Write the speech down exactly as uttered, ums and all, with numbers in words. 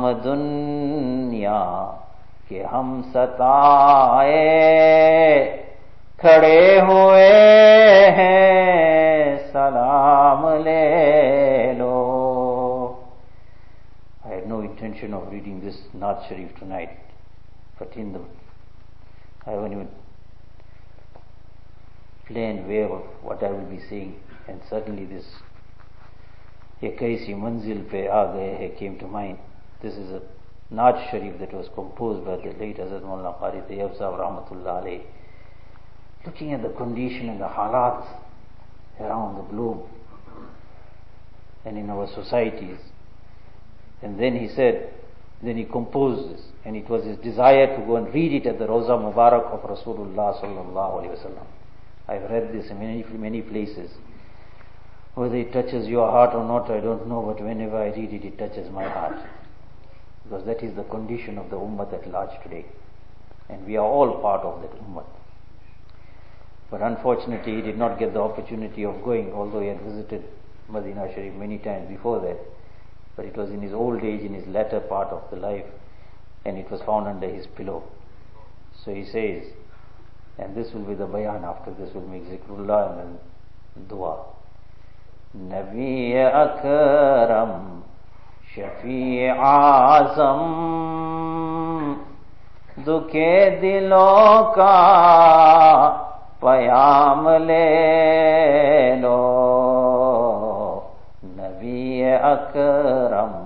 दुनिया के हम सताए खड़े हुए हैं, सलाम ले लो. I had no intention of reading this Naat Sharif tonight, but in the I haven't even planned way of what I will be saying, and suddenly this Ye Kaisi Manzil Pe Aa Gaye Hai came to mind. This is a Naat Sharif that was composed by the late Hazrat Maulana Qari Tayyab Sahib Rahmatullah Alayhi, looking at the condition and the halat around the globe and in our societies. And then he said, then he composed this, and it was his desire to go and read it at the Rawza Mubarak of Rasulullah Sallallahu Alaihi Wasallam. I've read this in many, many places. Whether it touches your heart or not, I don't know, but whenever I read it, it touches my heart. Because that is the condition of the ummah at large today. And we are all part of that ummah. But unfortunately, he did not get the opportunity of going, although he had visited Madinah Sharif many times before that. But it was in his old age, in his latter part of the life, and it was found under his pillow. So he says, and this will be the bayan, after this will make zikrullah and then dua. Nabi Akram, Shafi Azam, Dukhe Dilo Ka Payam Le Lo. Nabi Akram,